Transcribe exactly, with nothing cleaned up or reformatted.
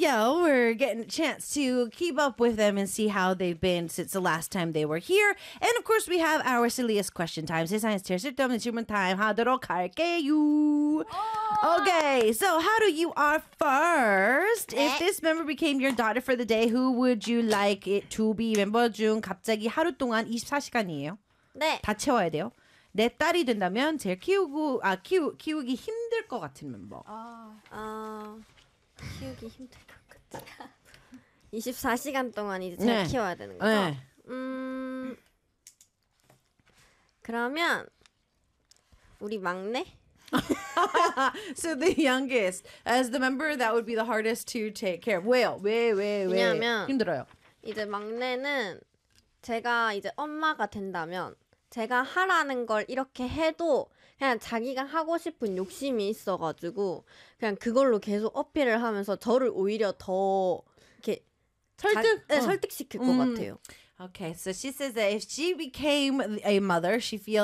show, we're getting a chance to keep up with them and see how they've been since the last time they were here. And of course, we have our silliest question time. 세상에서 제일 쓸데없는 질문 타임 하도록 할게요. Okay, so how do you are first? If this member became your daughter for the day, who would you like it to be? 멤버 중 갑자기 하루 동안 이십사 시간이에요. 네. 다 채워야 돼요. 내 딸이 된다면 제일 키우고 아 키우 키우기 힘들 것 같은 멤버. 아, 어, 키우기 힘들 것 같아. 이십사 시간 동안 이제 잘 네. 키워야 되는 거죠? 네. 음, 그러면 우리 막내? So the youngest, as the member that would be the hardest to take care of. 왜요? 왜, 왜, 왜? 왜냐하면 힘들어요. 이제 막내는 제가 이제 엄마가 된다면 제가 하라는 걸 이렇게 해도 그냥 자기가 하고 싶은 욕심이 있어가지고 그냥 그걸로 계속 어필을 하면서 저를 오히려 더 이렇게 설득? 자, 네, 어. 설득시킬 것 음. 같아요. Okay, so she says that if she became a mother, she feels